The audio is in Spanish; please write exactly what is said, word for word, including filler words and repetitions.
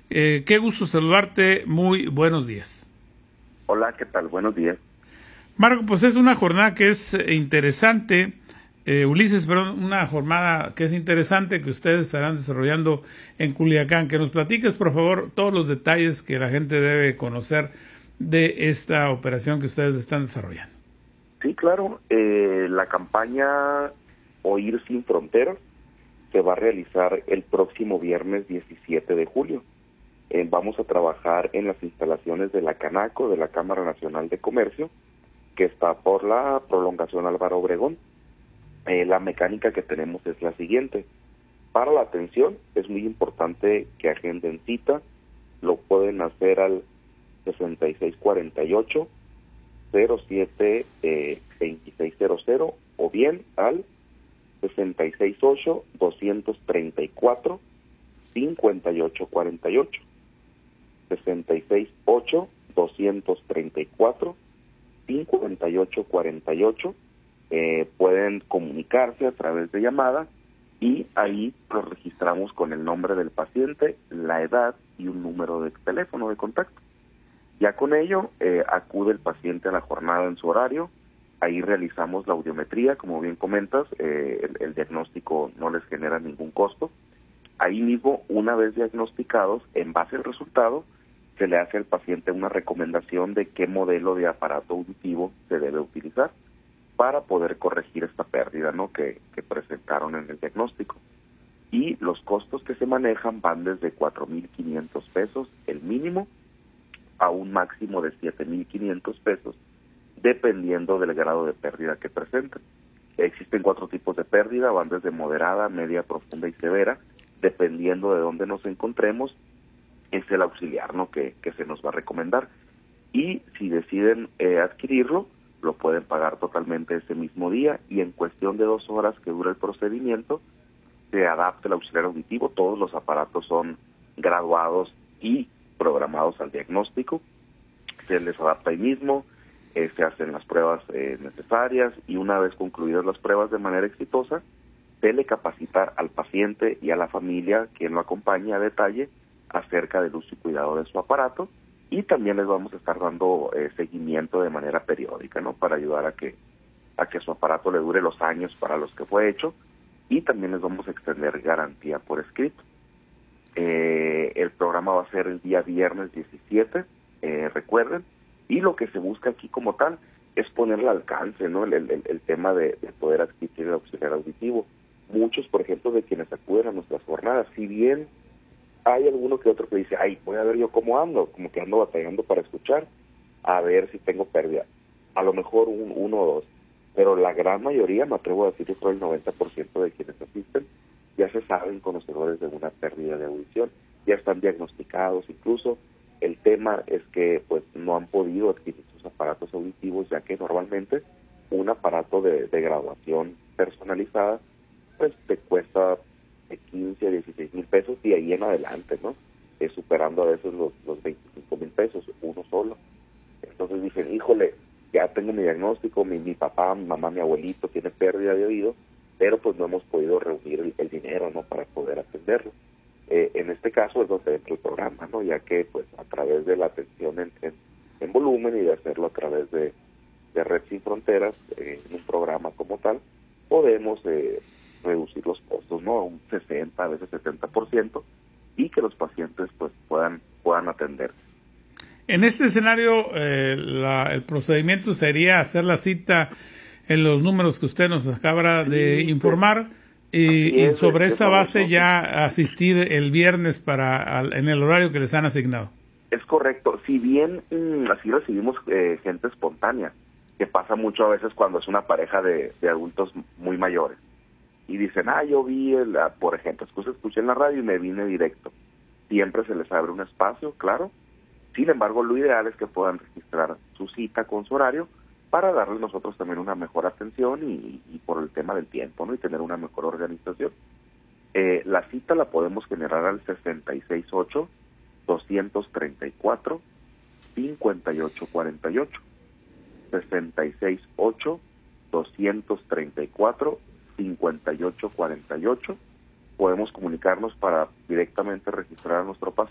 Eh, qué gusto saludarte, muy buenos días. Hola, ¿qué tal? Buenos días. Marco, pues es una jornada que es interesante, eh, Ulises, perdón, una jornada que es interesante que ustedes estarán desarrollando en Culiacán. Que nos platiques, por favor, todos los detalles que la gente debe conocer de esta operación que ustedes están desarrollando. Sí, claro. Eh, la campaña Oír Sin Fronteras se va a realizar el próximo viernes diecisiete de julio. Eh, vamos a trabajar en las instalaciones de la Canaco, de la Cámara Nacional de Comercio, que está por la prolongación Álvaro Obregón. Eh, la mecánica que tenemos es la siguiente. Para la atención es muy importante que agenden cita. Lo pueden hacer al sesenta y seis cuarenta y ocho cero siete eh, veintiséis cero cero o bien al sesenta y seis ocho doscientos treinta y cuatro cincuenta y ocho cuarenta y ocho. sesenta y seis ocho doscientos treinta y cuatro cincuenta y ocho cuarenta y ocho. Eh, pueden comunicarse a través de llamada y ahí los registramos con el nombre del paciente, la edad y un número de teléfono de contacto. Ya con ello eh, acude el paciente a la jornada en su horario. Ahí realizamos la audiometría, como bien comentas, eh, el, el diagnóstico no les genera ningún costo. Ahí mismo, una vez diagnosticados, en base al resultado, se le hace al paciente una recomendación de qué modelo de aparato auditivo se debe utilizar para poder corregir esta pérdida, ¿no?, que, que presentaron en el diagnóstico. Y los costos que se manejan van desde cuatro mil quinientos pesos, el mínimo, a un máximo de siete mil quinientos pesos, dependiendo del grado de pérdida que presenten. Existen cuatro tipos de pérdida, van desde moderada, media, profunda y severa, dependiendo de dónde nos encontremos, es el auxiliar, ¿no?, que, que se nos va a recomendar. Y si deciden eh, adquirirlo, lo pueden pagar totalmente ese mismo día y en cuestión de dos horas que dura el procedimiento, se adapta el auxiliar auditivo. Todos los aparatos son graduados y programados al diagnóstico, se les adapta ahí mismo, eh, se hacen las pruebas eh, necesarias y una vez concluidas las pruebas de manera exitosa, se le capacita al paciente y a la familia, quien lo acompaña a detalle, acerca del uso y cuidado de su aparato, y también les vamos a estar dando eh, seguimiento de manera periódica, ¿no?, para ayudar a que a que su aparato le dure los años para los que fue hecho, y también les vamos a extender garantía por escrito. Eh, el programa va a ser el día viernes diecisiete, eh, recuerden, y lo que se busca aquí como tal es ponerle al alcance, ¿no?, el, el, el tema de, de poder adquirir el auxiliar auditivo. Muchos, por ejemplo, de quienes acuden a nuestras jornadas, si bien hay alguno que otro que dice, ay, voy a ver yo cómo ando, como que ando batallando para escuchar, a ver si tengo pérdida. A lo mejor un, uno o dos, pero la gran mayoría, me atrevo a decir, yo creo el noventa por ciento de quienes asisten, ya se saben conocedores de una pérdida de audición, ya están diagnosticados incluso. El tema es que pues no han podido adquirir sus aparatos auditivos, ya que normalmente un aparato de, de graduación personalizada pues te cuesta de quince a dieciséis mil pesos y ahí en adelante, ¿no? Eh, superando a veces los, los veinticinco mil pesos, uno solo. Entonces dicen, híjole, ya tengo mi diagnóstico, mi, mi papá, mi mamá, mi abuelito tiene pérdida de oído, pero pues no hemos podido reunir el, el dinero, ¿no?, para poder atenderlo. Eh, en este caso es donde entra el programa, ¿no?, ya que pues a través de la atención en, en, en volumen y de hacerlo a través de, de Red Sin Fronteras, eh, en un programa como tal, podemos eh, reducir los costos, ¿no?, a un sesenta, a veces setenta por ciento, y que los pacientes pues puedan, puedan atenderse. En este escenario, eh, la, el procedimiento sería hacer la cita en los números que usted nos acaba de sí, informar y, y sobre esa base ya asistir el viernes para al, en el horario que les han asignado. Es correcto. Si bien mmm, así recibimos eh, gente espontánea, que pasa mucho a veces cuando es una pareja de, de adultos muy mayores y dicen, ah, yo vi, el, por ejemplo, escuché, escuché en la radio y me vine directo. Siempre se les abre un espacio, claro. Sin embargo, lo ideal es que puedan registrar su cita con su horario para darles nosotros también una mejor atención y, y por el tema del tiempo, ¿no?, y tener una mejor organización. Eh, la cita la podemos generar al sesenta y seis ocho doscientos treinta y cuatro cincuenta y ocho cuarenta y ocho. sesenta y seis ocho doscientos treinta y cuatro cincuenta y ocho cuarenta y ocho. Podemos comunicarnos para directamente registrar a nuestro paciente